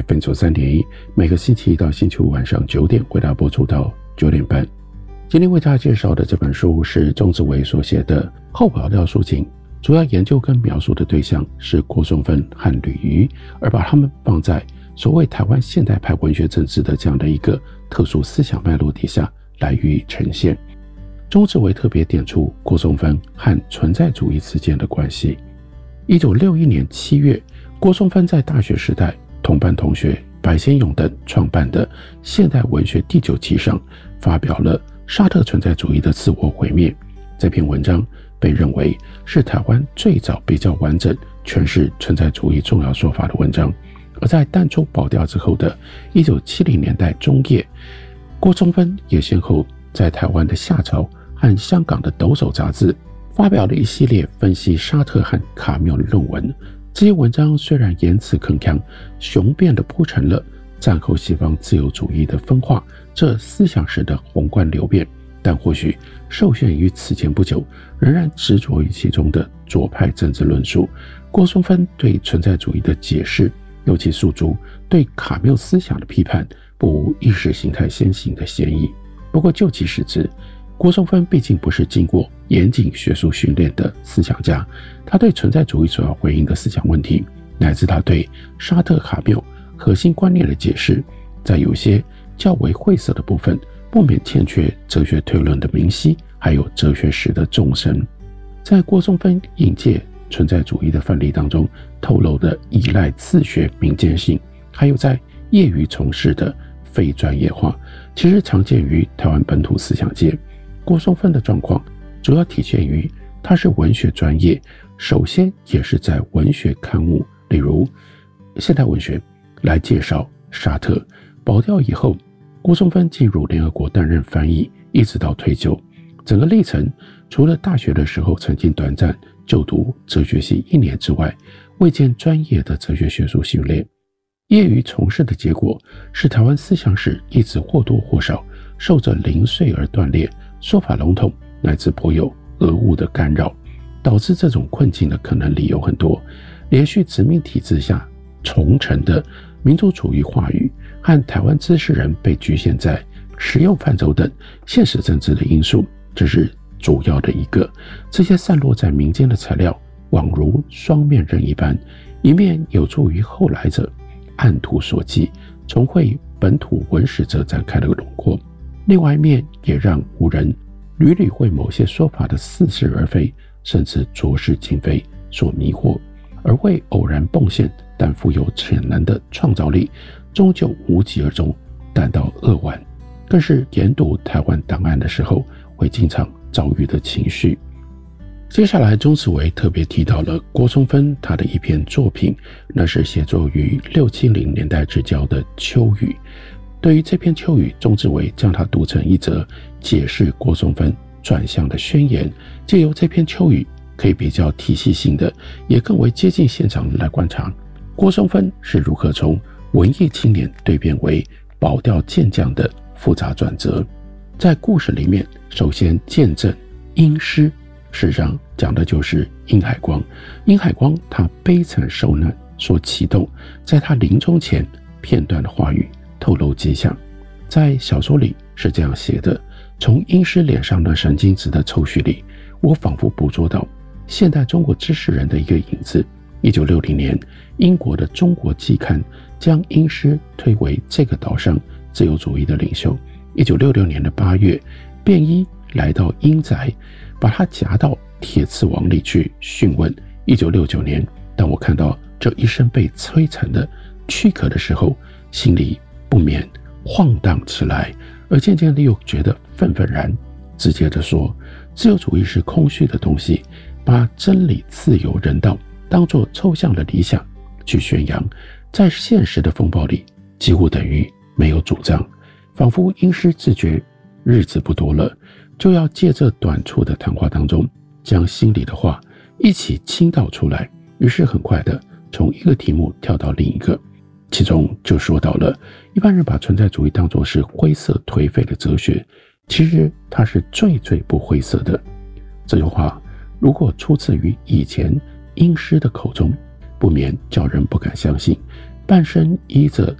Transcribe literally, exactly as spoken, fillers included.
分九三点一，每个星期一到星期五晚上九点为大家播出到九点半。今天为大家介绍的这本书是钟子维所写的《后跑调抒情》，主要研究跟描述的对象是郭颂芬和吕瑜，而把他们放在所谓台湾现代派文学政治的这样的一个特殊思想脉络底下来予以呈现。钟子维特别点出郭颂芬和存在主义之间的关系。一九六一年七月，郭颂芬在大学时代同班同学白先勇等创办的《现代文学第九期》上发表了沙特存在主义的自我毁灭。这篇文章被认为是台湾最早比较完整诠释存在主义重要说法的文章。而在淡出保钓之后的一九七零年代中叶，郭颂芬也先后在台湾的夏潮和香港的抖擻杂志发表了一系列分析沙特和卡缪的论文。这些文章虽然言辞铿锵，雄辩地铺陈了战后西方自由主义的分化这思想史的宏观流变，但或许受限于此前不久仍然执着于其中的左派政治论述，郭颂芬对存在主义的解释，尤其诉诸对卡缪思想的批判，不无意识形态先行的嫌疑。不过就其实质，郭颂芬毕竟不是经过严谨学术训练的思想家，他对存在主义所要回应的思想问题，乃至他对沙特卡缪核心观念的解释，在有些较为晦涩的部分，不免欠缺哲学推论的明晰，还有哲学史的纵深。在郭颂芬引介存在主义的范例当中透露的依赖自学民间性，还有在业余从事的非专业化，其实常见于台湾本土思想界。郭颂芬的状况主要体现于他是文学专业，首先也是在文学刊物，例如现代文学来介绍沙特。保钓以后，郭颂芬进入联合国担任翻译，一直到退休。整个历程除了大学的时候曾经短暂就读哲学系一年之外，未见专业的哲学学术训练。业余从事的结果是台湾思想史一直或多或少受着零碎而断裂、说法笼统乃至颇有讹误的干扰，导致这种困境的可能理由很多。连续殖民体制下重成的民族主义话语和台湾知识人被局限在实用范畴等现实政治的因素，这是主要的一个。这些散落在民间的材料宛如双面刃一般，一面有助于后来者按图索骥，重绘本土文史者展开的轮廓，另外一面也让无人屡屡为某些说法的似是而非，甚至着实今非所迷惑，而为偶然迸现但富有潜能的创造力终究无疾而终，感到扼腕，更是研读台湾档案的时候会经常遭遇的情绪。接下来钟子维特别提到了郭颂芬他的一篇作品，那是写作于六七零年代之交的秋雨。对于这篇秋雨，钟子维将它读成一则解释郭颂芬转向的宣言，借由这篇秋雨可以比较体系性的也更为接近现场来观察郭颂芬是如何从文艺青年蜕变为保钓健将的复杂转折。在故事里面，首先见证英师，事实上讲的就是殷海光。殷海光他悲惨受难所启动，在他临终前片段的话语透露迹象。在小说里是这样写的：从英师脸上的神经质的抽搐里，我仿佛捕捉到现代中国知识人的一个影子。一九六零年，英国的《中国季刊》将英师推为这个岛上自由主义的领袖。一九六六年的八月，便衣来到英宅，把他夹到铁刺网里去讯问。一九六九年，当我看到这一生被摧残的躯壳的时候，心里不免晃荡起来，而渐渐的又觉得愤愤然。直接的说，自由主义是空虚的东西，把真理、自由、人道当作抽象的理想去宣扬，在现实的风暴里几乎等于没有主张。仿佛英师自觉日子不多了，就要借这短促的谈话当中将心里的话一起倾倒出来。于是很快的从一个题目跳到另一个，其中就说到了一般人把存在主义当作是灰色颓废的哲学，其实它是最最不灰色的。这句话如果出自于以前英师的口中，不免叫人不敢相信。半生依着